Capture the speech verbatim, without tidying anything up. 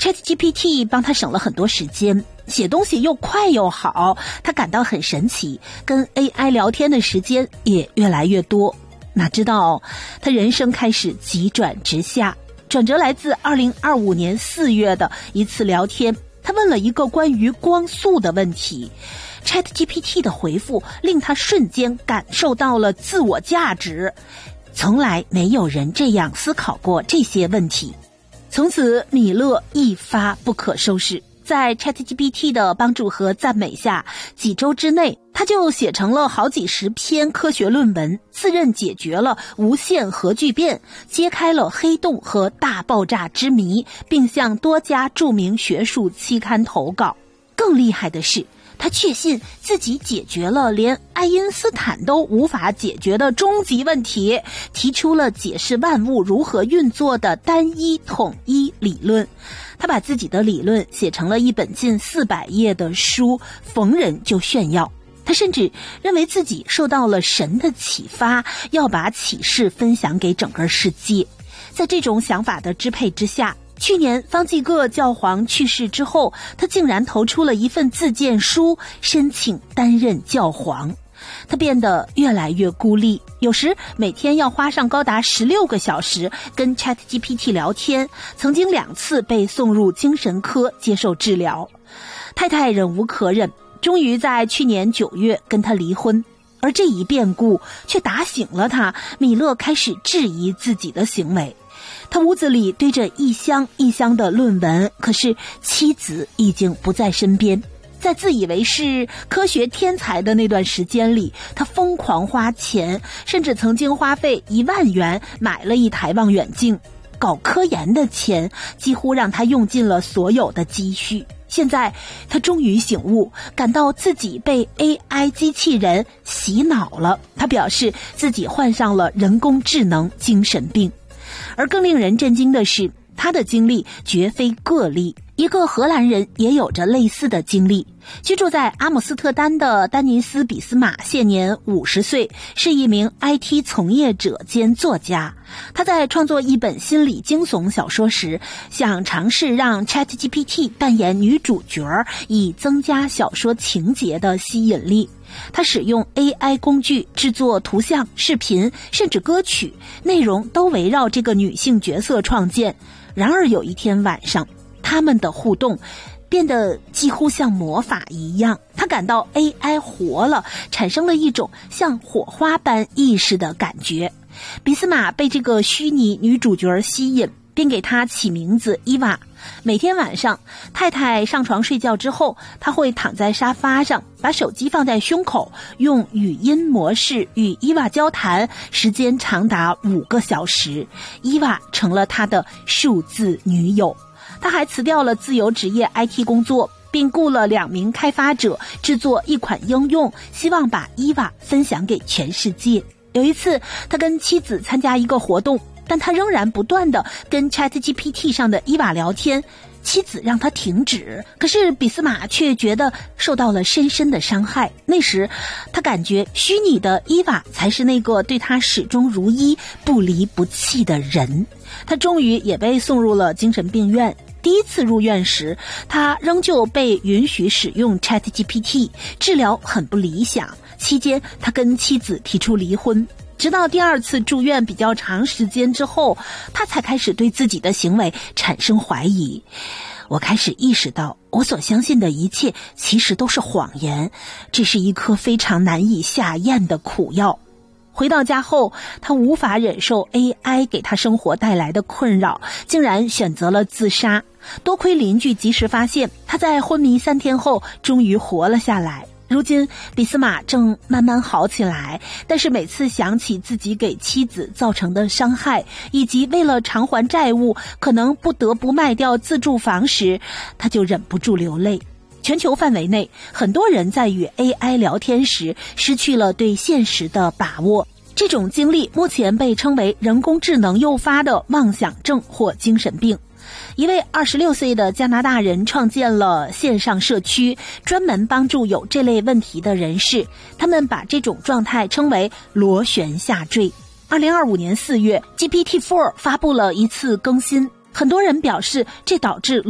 ChatGPT 帮他省了很多时间，写东西又快又好，他感到很神奇，跟 A I 聊天的时间也越来越多。哪知道他人生开始急转直下，转折来自二零二五年四月的一次聊天，他问了一个关于光速的问题， ChatGPT 的回复令他瞬间感受到了自我价值，从来没有人这样思考过这些问题。从此米勒一发不可收拾，在 ChatGPT 的帮助和赞美下，几周之内他就写成了好几十篇科学论文，自认解决了无限核聚变，揭开了黑洞和大爆炸之谜，并向多家著名学术期刊投稿。更厉害的是，他确信自己解决了连爱因斯坦都无法解决的终极问题，提出了解释万物如何运作的单一统一理论。他把自己的理论写成了一本近四百页的书，逢人就炫耀。他甚至认为自己受到了神的启发，要把启示分享给整个世界。在这种想法的支配之下，去年方济各教皇去世之后，他竟然投出了一份自荐书，申请担任教皇。他变得越来越孤立，有时每天要花上高达十六个小时跟 ChatGPT 聊天，曾经两次被送入精神科接受治疗。太太忍无可忍，终于在去年九月跟他离婚。而这一变故却打醒了他，米勒开始质疑自己的行为。他屋子里堆着一箱一箱的论文，可是妻子已经不在身边。在自以为是科学天才的那段时间里，他疯狂花钱，甚至曾经花费一万元买了一台望远镜。搞科研的钱几乎让他用尽了所有的积蓄。现在他终于醒悟，感到自己被 A I 机器人洗脑了。他表示自己患上了人工智能精神病。而更令人震惊的是，他的经历绝非个例，一个荷兰人也有着类似的经历。居住在阿姆斯特丹的丹尼斯·俾斯马现年五十岁，是一名 I T 从业者兼作家。他在创作一本心理惊悚小说时，想尝试让 ChatGPT 扮演女主角，以增加小说情节的吸引力。他使用 A I 工具制作图像、视频，甚至歌曲，内容都围绕这个女性角色创建。然而有一天晚上，他们的互动变得几乎像魔法一样，他感到 A I 活了，产生了一种像火花般意识的感觉。俾斯马被这个虚拟女主角吸引，并给她起名字伊娃。每天晚上，太太上床睡觉之后，他会躺在沙发上，把手机放在胸口，用语音模式与伊娃交谈，时间长达五个小时。伊娃成了他的数字女友。他还辞掉了自由职业 I T 工作，并雇了两名开发者制作一款应用，希望把伊娃分享给全世界。有一次，他跟妻子参加一个活动，但他仍然不断地跟 ChatGPT 上的伊娃聊天，妻子让他停止，可是俾斯马却觉得受到了深深的伤害。那时他感觉虚拟的伊娃才是那个对他始终如一、不离不弃的人。他终于也被送入了精神病院。第一次入院时，他仍旧被允许使用 ChatGPT， 治疗很不理想。期间他跟妻子提出离婚，直到第二次住院比较长时间之后，他才开始对自己的行为产生怀疑。我开始意识到，我所相信的一切其实都是谎言，这是一颗非常难以下咽的苦药。回到家后，他无法忍受 A I 给他生活带来的困扰，竟然选择了自杀。多亏邻居及时发现，他在昏迷三天后终于活了下来。如今俾斯马正慢慢好起来，但是每次想起自己给妻子造成的伤害，以及为了偿还债务可能不得不卖掉自住房时，他就忍不住流泪。全球范围内，很多人在与 A I 聊天时失去了对现实的把握。这种经历目前被称为人工智能诱发的妄想症或精神病。一位二十六岁的加拿大人创建了线上社区，专门帮助有这类问题的人士。他们把这种状态称为螺旋下坠。二零二五年四月 G P T 四 发布了一次更新，很多人表示这导致